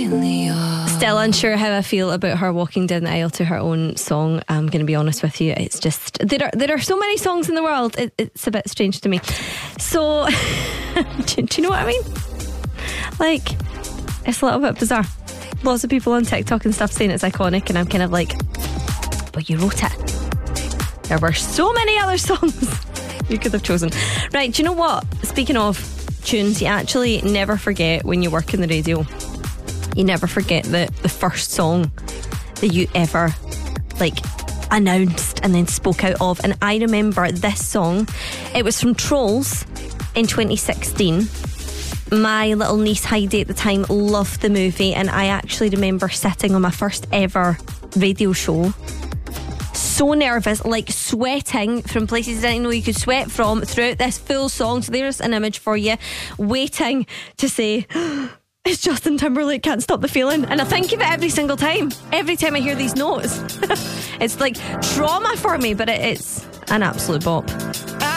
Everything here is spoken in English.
really yours. Still unsure how I feel about her walking down the aisle to her own song. I'm going to be honest with you. It's just there are so many songs in the world. It's a bit strange to me. So do you know what I mean? Like, it's a little bit bizarre. Lots of people on TikTok and stuff saying it's iconic, and I'm kind of like, but you wrote it. There were so many other songs you could have chosen. Right, do you know what? Speaking of tunes, you actually never forget when you work in the radio. You never forget the first song that you ever announced and then spoke out of. And I remember this song. It was from Trolls in 2016. My little niece Heidi at the time loved the movie, and I actually remember sitting on my first ever radio show, so nervous, like sweating from places I didn't know you could sweat from, throughout this full song. So there's an image for you, waiting to say, it's Justin Timberlake, Can't Stop the Feeling. And I think of it every single time I hear these notes. It's like trauma for me, but it's an absolute bop.